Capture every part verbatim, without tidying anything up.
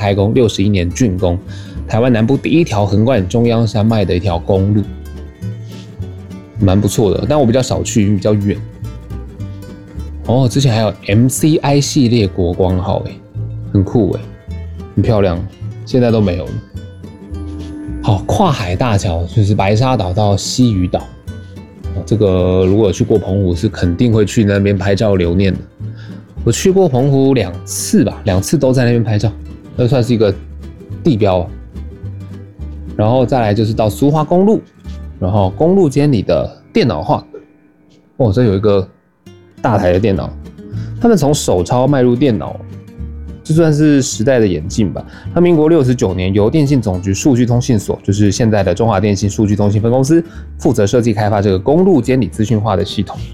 开工，六十一年竣工，台湾南部第一条横贯中央山脉的一条公路，蛮不错的。但我比较少去，因为比较远。哦，之前还有 M C I 系列国光号，哎，很酷哎，很漂亮，现在都没有了。好，跨海大桥就是白沙岛到西屿岛。这个如果有去过澎湖，是肯定会去那边拍照留念的。我去过澎湖两次吧，两次都在那边拍照，那算是一个地标。然后再来就是到苏花公路，然后公路间里的电脑化。哦，这有一个大台的电脑，他们从手抄迈入电脑，这算是时代的演进吧。那民国六十九年，由电信总局数据通信所，就是现在的中华电信数据通信分公司，负责设计开发这个公路监理资讯化的系统。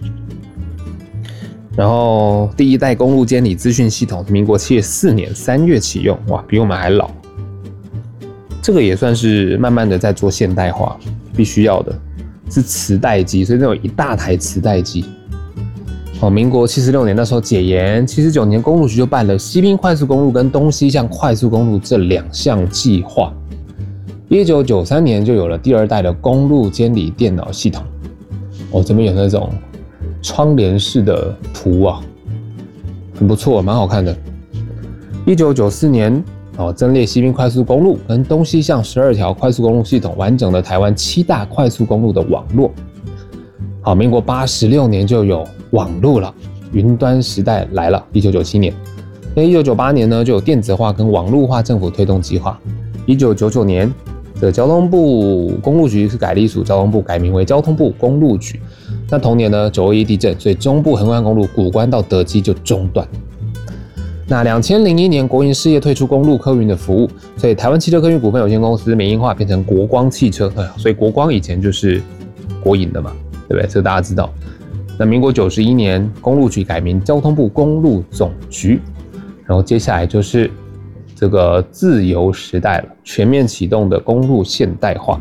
然后第一代公路监理资讯系统是民国七十四年三月启用，哇，比我们还老。这个也算是慢慢的在做现代化，必须要的是磁带机，所以那有一大台磁带机。哦，民国七十六年那时候解严，七十九年公路局就办了西滨快速公路跟东西向快速公路这两项计划。一九九三年就有了第二代的公路监理电脑系统。哦，这边有那种窗帘式的图啊，很不错，蛮好看的。一九九四年，哦，增列西滨快速公路跟东西向十二条快速公路系统，完整的台湾七大快速公路的网络。好，民国八十六年就有网络了，云端时代来了。一九九七年，那一九九八年呢，就有电子化跟网络化政府推动计划。一九九九年的交通部公路局是改隶属交通部，改名为交通部公路局。那同年呢，九二一地震，所以中部横贯公路古关到德基就中断。那两千零一年国营事业退出公路客运的服务，所以台湾汽车客运股份有限公司民营化，变成国光汽车。所以国光以前就是国营的嘛，对不对？这个大家知道。那民国九十一年，公路局改名交通部公路总局，然后接下来就是这个自由时代了，全面启动的公路现代化。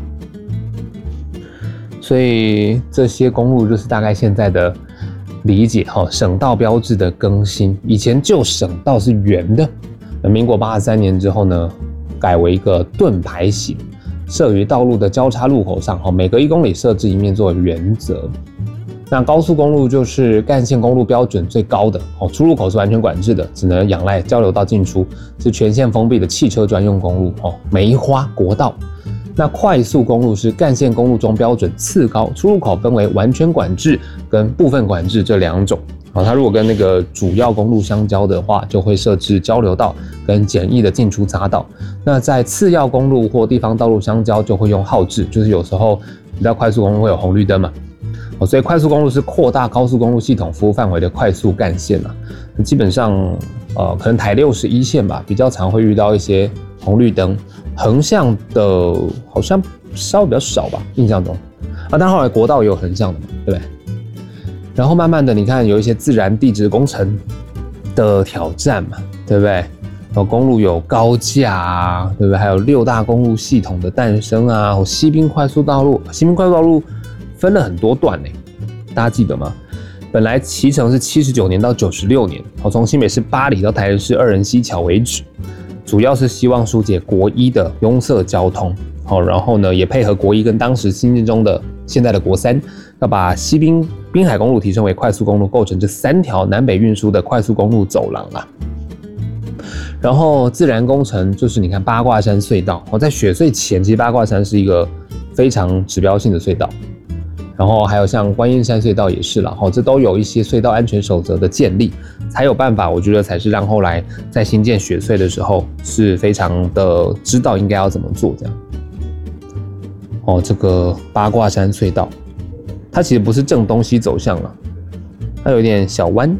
所以这些公路就是大概现在的理解哈，省道标志的更新，以前旧省道是圆的，那民国八十三年之后呢，改为一个盾牌形，设于道路的交叉路口上，每隔一公里设置一面作为原则。那高速公路就是干线公路标准最高的，出入口是完全管制的，只能仰赖交流道进出，是全线封闭的汽车专用公路，梅花国道。那快速公路是干线公路中标准次高，出入口分为完全管制跟部分管制这两种。它如果跟那个主要公路相交的话，就会设置交流道跟简易的进出匝道。那在次要公路或地方道路相交，就会用号志，就是有时候你知道快速公路会有红绿灯嘛，所以快速公路是扩大高速公路系统服务范围的快速干线啊。基本上呃，可能台六十一线吧，比较常会遇到一些红绿灯。横向的好像稍微比较少吧，印象中啊，但后来国道也有横向的嘛，对不对？然后慢慢的，你看有一些自然地质工程的挑战嘛，对不对？然后公路有高架啊，对不对？还有六大公路系统的诞生啊，西滨快速道路，西滨快速道路分了很多段呢，大家记得吗？本来期程是七十九年到九十六年，从新北市八里到台南市二仁溪桥为止。主要是希望疏解国一的拥塞交通，好，然后呢也配合国一跟当时新建中的现在的国三，要把西滨滨海公路提升为快速公路，构成这三条南北运输的快速公路走廊啊。然后自然工程就是你看八卦山隧道，在雪隧前，其实八卦山是一个非常指标性的隧道。然后还有像观音山隧道也是啦，这都有一些隧道安全守则的建立，才有办法，我觉得才是让后来在新建雪隧的时候是非常的知道应该要怎么做这样。哦，这个八卦山隧道，它其实不是正东西走向了，它有点小弯，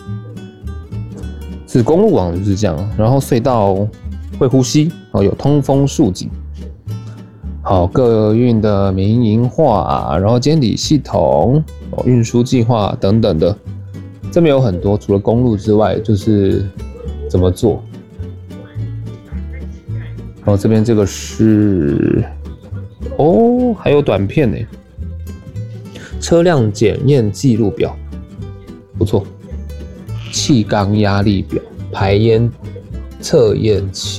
是公路网就是这样。然后隧道会呼吸，有通风竖井。好，各运的民营化，然后监理系统、运输计划等等的，这边有很多，除了公路之外，就是怎么做。然后这边这个是，哦，还有短片呢，车辆检验记录表，不错，气缸压力表、排烟测验器。